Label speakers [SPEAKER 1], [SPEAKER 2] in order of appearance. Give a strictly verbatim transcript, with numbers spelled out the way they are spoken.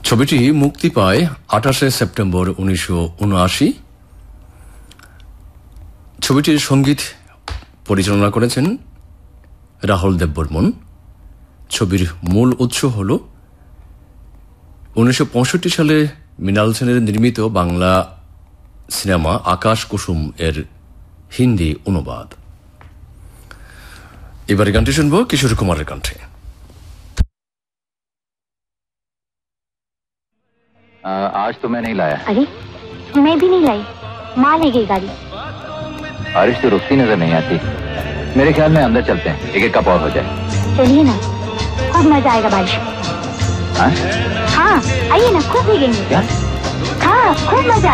[SPEAKER 1] ছবিটি মুক্তি পায় আঠাশে সেপ্টেম্বর উনিশশো উনআশি। ছবিটির সঙ্গীত পরিচালনা করেছেন রাহুল দেববর্মন। ছবির মূল উৎস হল উনিশশো পঁয়ষট্টি সালে মৃণাল সেনের নির্মিত বাংলা সিনেমা আকাশ কুসুম এর হিন্দি অনুবাদ। এবারে গানটি শুনব কিশোর কুমারের কণ্ঠে।
[SPEAKER 2] आज तो मैं नहीं लाया।
[SPEAKER 3] अरे मैं भी नहीं लाई, माँ ले गई गाड़ी।
[SPEAKER 2] बारिश तो रुकती नजर नहीं आती। मेरे ख्याल में अंदर चलते हैं, एक एक कप और हो जाए।
[SPEAKER 3] चलिए ना, खूब मजा आएगा बारिश में।
[SPEAKER 2] हाँ?
[SPEAKER 3] हाँ आइए ना, खूब भीगेंगे।
[SPEAKER 2] क्या?
[SPEAKER 3] हाँ खूब मजा